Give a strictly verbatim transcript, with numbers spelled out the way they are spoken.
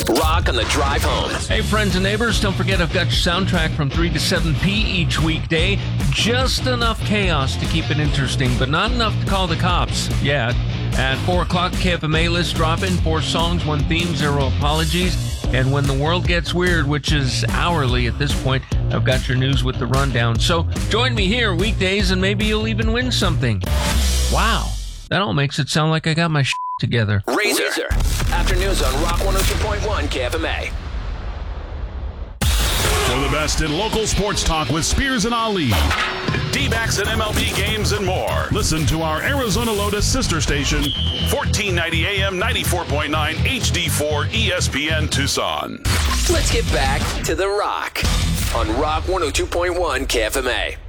Rock on the drive home. Hey, friends and neighbors, don't forget I've got your soundtrack from three to seven p.m. each weekday. Just enough chaos to keep it interesting, but not enough to call the cops yet. At four o'clock, K F M A list drop-in, four songs, one theme, zero apologies. And when the world gets weird, which is hourly at this point, I've got your news with the rundown. So join me here weekdays and maybe you'll even win something. Wow, that all makes it sound like I got my shit together. Razor. Razor. Afternoons on Rock one oh two point one K F M A. For the best in local sports talk with Spears and Ali, D-backs and M L B games and more. Listen to our Arizona Lotus sister station, fourteen ninety A M, ninety-four point nine H D four E S P N Tucson. Let's get back to the Rock on Rock one oh two point one K F M A.